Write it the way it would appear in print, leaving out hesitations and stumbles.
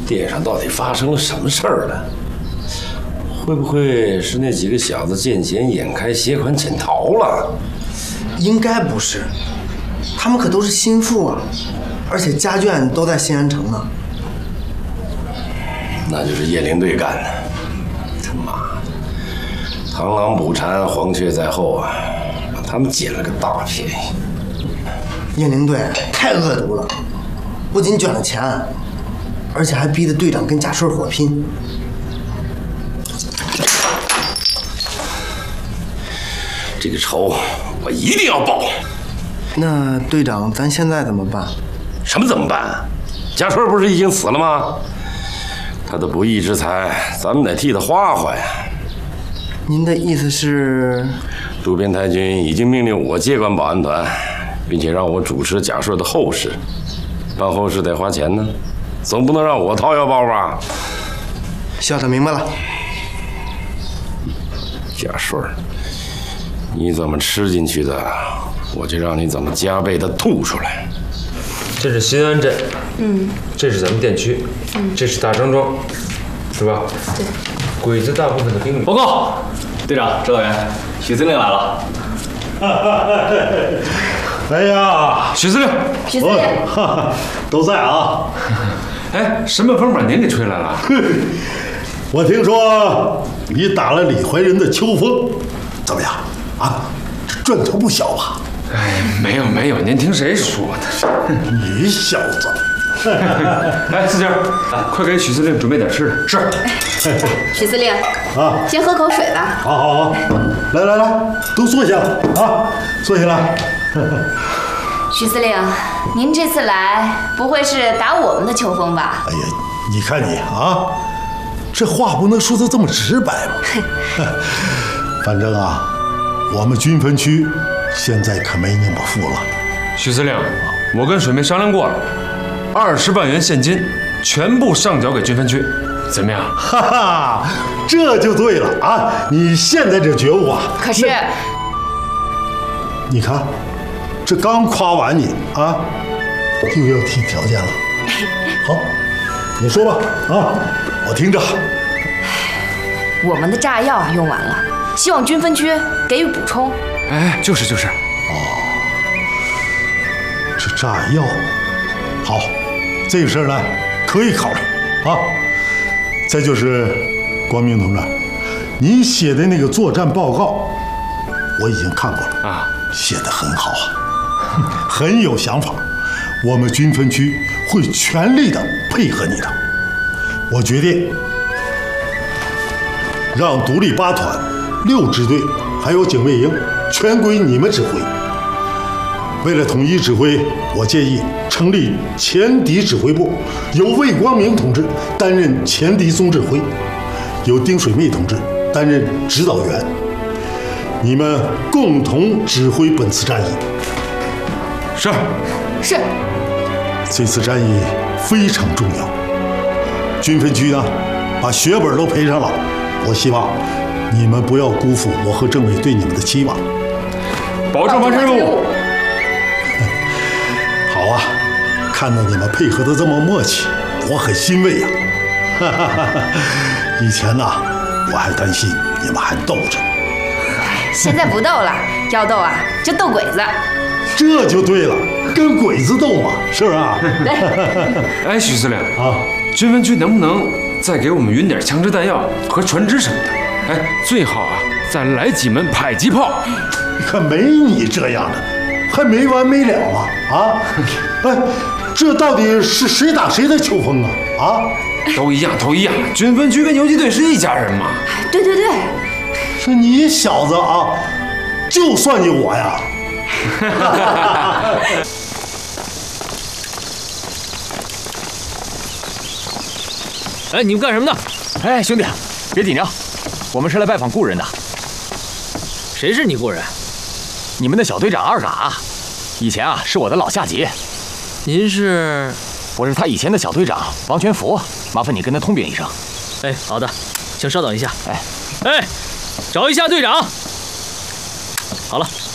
店上到底发生了什么事儿了？会不会是那几个小子见钱眼开，携款潜逃了？ 应该不是，他们可都是心腹啊，而且家眷都在新安城呢。 那就是叶灵队干的。他妈的，螳螂捕蝉，黄雀在后啊，让他们捡了个大便宜。 燕灵队太恶毒了，不仅卷了钱，而且还逼得队长跟贾顺火拼。 这个仇我一定要报。 那队长，咱现在怎么办？ 什么怎么办？贾顺不是已经死了吗？他的不义之财，咱们得替他花花呀。 您的意思是？ 渡边太君已经命令我接管保安团，并且让我主持贾顺的后事。办后事得花钱呢，总不能让我掏腰包吧？ 校长明白了。 贾顺，你怎么吃进去的，我就让你怎么加倍的吐出来。 这是新安镇，这是咱们店区，这是大张庄，是吧？ 对。 鬼子大部分的兵力。 报告，队长、指导员，许司令来了。 哎呀， 许司令， 许司令， 都在啊。 哎，什么风把您给吹来了？ 我听说你打了李怀仁的秋风，怎么样啊？这赚头不小吧？ 哎，没有，您听谁说的？ 你小子！ 哎，四姐，快给许司令准备点吃的。是。 许司令啊， 先喝口水吧。 好，来，都坐下啊，坐下来。 许司令，您这次来不会是打我们的秋风吧？ 哎呀，你看你啊，这话不能说得这么直白嘛。反正啊，我们军分区现在可没你们富了。 许司令，我跟水妹商量过了，20万元现金全部上缴给军分区，怎么样？ 哈哈，这就对了啊！你现在这觉悟啊， 可是， 你看，这刚夸完你啊，又要提条件了。好，你说吧啊，我听着。 我们的炸药用完了，希望军分区给予补充。 哎，就是。 这炸药，好，这个事儿呢可以考虑啊。再就是光明同志，你写的那个作战报告，我已经看过了啊，写得很好啊，很有想法。我们军分区会全力的配合你的。我决定让独立8团、6支队还有警卫营全归你们指挥。为了统一指挥，我建议成立前敌指挥部，由魏光明同志担任前敌总指挥，由丁水妹同志担任指导员，你们共同指挥本次战役。 是。 这次战役非常重要，军分区呢把血本都赔上了，我希望你们不要辜负我和政委对你们的期望。 保证完成任务。 好啊，看到你们配合的这么默契，我很欣慰呀。以前呢，我还担心你们还斗着。 现在不斗了，要斗啊就斗鬼子。 这就对了，跟鬼子斗嘛，是不是啊？ 哎，许司令啊， 军分区能不能再给我们匀点枪支弹药和船只什么的？哎，最好啊，再来几门迫击炮。 可没你这样的，还没完没了吗？啊，哎，这到底是谁打谁的秋风啊？啊， 都一样，军分区跟游击队是一家人嘛。 对。 是你小子啊，就算计我呀！ 哎，你们干什么呢？哎，兄弟，别紧张，我们是来拜访故人的。谁是你故人？你们的小队长二嘎，以前啊是我的老下级。 您是？ 我是他以前的小队长王全福，麻烦你跟他通禀一声。 哎，好的，请稍等一下。哎，找一下队长。好了，